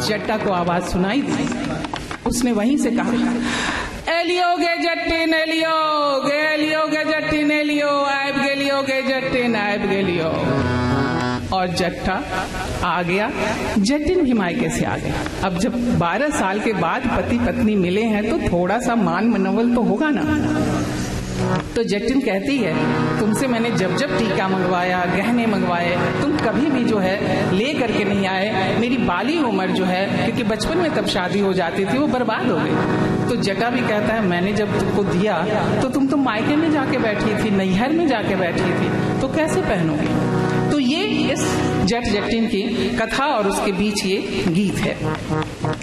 जट्टा को आवाज सुनाई दी। उसने वहीं से कहा, एलियो गे जट्टिन एलियो गे जट्टिन एलियो आयब गेलियो गे जट्टिन आयब गेलियो। और जट्टा आ गया, जट्टिन भी मायके से आ गया। अब जब 12 साल के बाद पति पत्नी मिले हैं तो थोड़ा सा मान मनोबल तो होगा ना। तो जट्टिन कहती है, तुमसे मैंने जब जब टीका मंगवाया, गहने मंगवाए, तुम कभी भी जो है ले करके नहीं आए। मेरी बाली उम्र जो है, क्योंकि बचपन में तब शादी हो जाती थी, वो बर्बाद हो गई। तो जटा भी कहता है, मैंने जब तुमको दिया तो तुम तो मायके में जाके बैठी थी, नैहर में जाके बैठी थी, तो कैसे पहनोगी। तो ये इस जट जट्टिन की कथा और उसके बीच ये गीत है।